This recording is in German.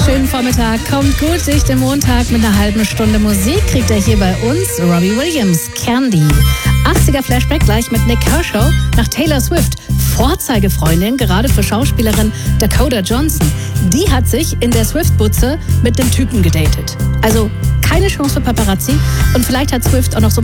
Schönen Vormittag, kommt gut durch den Montag mit einer halben Stunde Musik. Kriegt er hier bei uns Robbie Williams, Candy. 80er Flashback gleich mit Nick Kershaw nach Taylor Swift. Vorzeigefreundin, gerade für Schauspielerin Dakota Johnson. Die hat sich in der Swift-Butze mit einem Typen gedatet. Also keine Chance für Paparazzi. Und vielleicht hat Swift auch noch so